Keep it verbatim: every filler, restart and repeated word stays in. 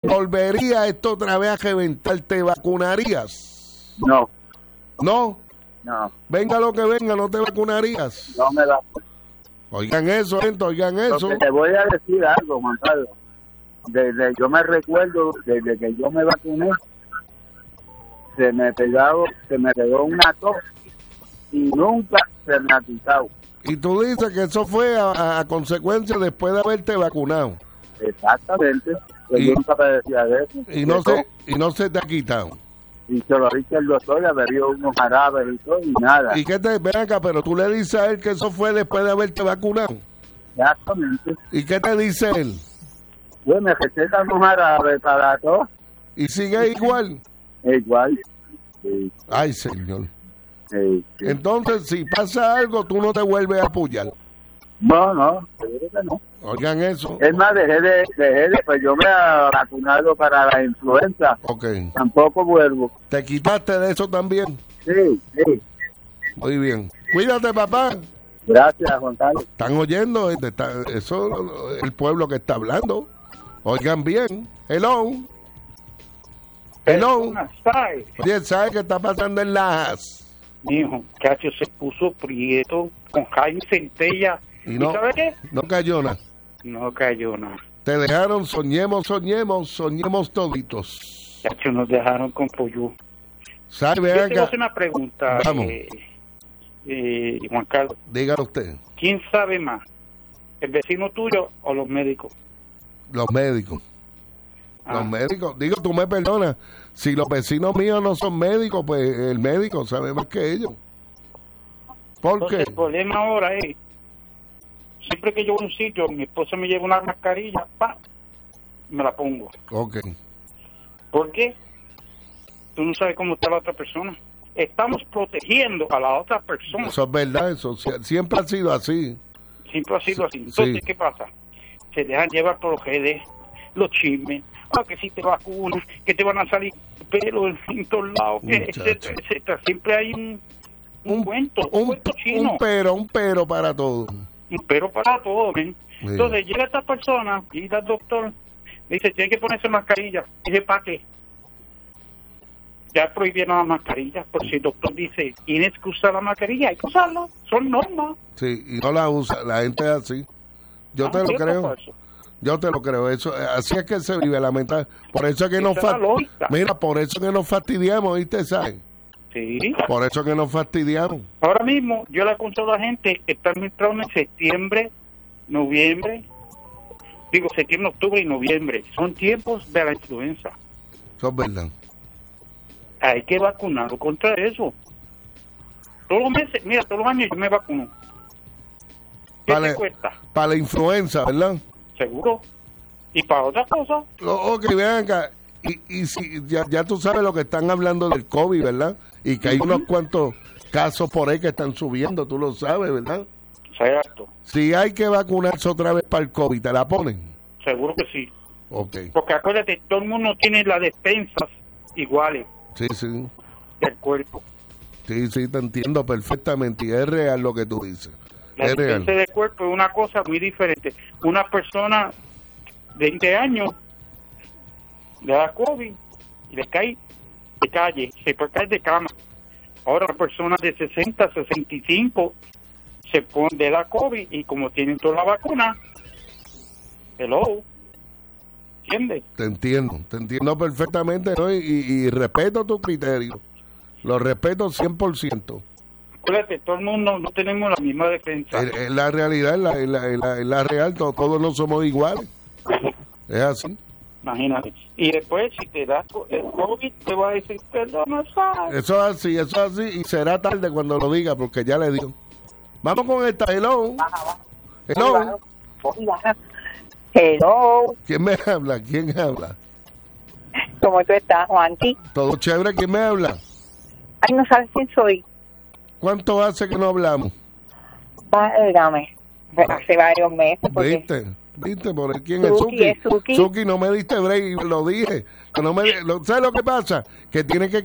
volvería esto otra vez a reventar, ¿te vacunarías? No. ¿No? No. Venga lo que venga, ¿no te vacunarías? No me da. Oigan eso, gente, oigan eso. Porque te voy a decir algo, Juan Carlos. Desde yo me recuerdo, desde que yo me vacuné, se me pegó, se me pegó una tos y nunca se me ha quitado. Y tú dices que eso fue a, a consecuencia después de haberte vacunado. Exactamente. Y, yo nunca padecía de eso. Y no, se, y no se te ha quitado. Y se lo dice el doctor, le bebió unos jarabes y todo, y nada. ¿Y qué te ven acá? Pero tú le dices a él que eso fue después de haberte vacunado. Exactamente. ¿Y qué te dice él? Pues me recetan unos jarabes para todo. ¿Y sigue igual? Igual. Sí. Ay, señor. Sí, sí. Entonces, si pasa algo, tú no te vuelves a apoyar. No, no, seguro que no. Oigan eso. Es más, dejé de, dejé de, pues yo me he vacunado para la influenza. Ok. Tampoco vuelvo. ¿Te quitaste de eso también? Sí, sí. Muy bien. Cuídate, papá. Gracias, Juan Carlos. ¿Están oyendo? Está, eso es el pueblo que está hablando. Oigan bien. Hello. Hello. Oye, ¿sabes qué está pasando en Lajas? Mijo, Cacho se puso prieto con Jaime Centella. ¿Y, no, ¿Y sabe qué? No cayó nada. No cayó nada. Te dejaron, soñemos, soñemos, soñemos toditos. Cacho, nos dejaron con pollo. ¿Sabe? Yo te voy a acá. hacer una pregunta, Vamos. Eh, eh, Juan Carlos. Dígalo usted. ¿Quién sabe más? ¿El vecino tuyo o los médicos? Los médicos. Ah. Los médicos. Digo, tú me perdonas. Si los vecinos míos no son médicos, pues el médico sabe más que ellos. ¿Por Entonces, qué? el problema ahora es, siempre que yo voy a un sitio, mi esposa me lleva una mascarilla, pa, me la pongo. Ok. ¿Por qué? Tú no sabes cómo está la otra persona. Estamos protegiendo a la otra persona. Eso es verdad, eso siempre ha sido así. Siempre ha sido así. Entonces, sí. ¿qué pasa? Se dejan llevar por los G D, los chismes, ah, que si te vacunas, que te van a salir pelos en todos lados, que etcétera, etcétera. Siempre hay un, un, un cuento, un, un cuento chino. Un pero, un pero para todo. Un pero para todo, ¿ven? Sí. Entonces, llega esta persona y el doctor le dice, tiene que ponerse mascarilla. Y dice, ¿para qué? Ya prohibieron las mascarillas, por si el doctor dice, tienes que usar la mascarilla, hay que usarla, son normas. Sí, y no la usa, la gente es así. Yo no, te lo creo. Yo te lo creo, eso, así es que se vive la mental. Por eso es que nos fastidiamos. Mira, por eso es que nos fastidiamos, ¿viste, sabes? Sí. Por eso es que nos fastidiamos. Ahora mismo, yo le aconsejo a la gente que está entrando en septiembre, noviembre, digo septiembre, octubre y noviembre. Son tiempos de la influenza. Eso es verdad. Hay que vacunar contra eso. Todos los meses, mira, todos los años yo me vacuno. ¿Qué para te cuesta? Para la influenza, ¿verdad? Seguro. Y para otras cosas. Oh, ok, vean acá. Y, y si ya, ya tú sabes lo que están hablando del COVID, ¿verdad? Y que hay uh-huh. unos cuantos casos por ahí que están subiendo, tú lo sabes, ¿verdad? Exacto. Si hay que vacunarse otra vez para el COVID, ¿te la ponen? Seguro que sí. Ok. Porque acuérdate, todo el mundo tiene las defensas iguales. Sí, sí. Del cuerpo. Sí, sí, te entiendo perfectamente. Y es real lo que tú dices. La es defensa real. del cuerpo es una cosa muy diferente. Una persona de veinte años le da COVID y le cae de calle, se puede caer de cama. Ahora una persona de sesenta, sesenta y cinco se pone de la COVID y como tienen toda la vacuna, hello, ¿entiendes? Te entiendo, te entiendo perfectamente, ¿no? Y, y, y respeto tu criterio, lo respeto cien por ciento. Acuérdate, todo el mundo no tenemos la misma defensa. Es, es la realidad, es la, es la, es la, es la real, todos, todos no somos iguales. Es así. Imagínate. Y después, si te das el COVID, te va a decir, perdón, eso es así, eso es así, y será tarde cuando lo diga, porque ya le dio. Vamos con esta, hello. Hello. Hello. ¿Quién me habla? ¿Quién habla? ¿Cómo tú estás, Juanqui? Todo chévere, ¿quién me habla? Ay, no sabes quién soy. ¿Cuánto hace que no hablamos? Válgame, hace varios meses. Porque... ¿Viste? ¿Viste? Por el quién es Suki? Es Suki. Suki, no me diste break, lo dije. Que no me, lo, ¿sabes lo que pasa? Que tiene que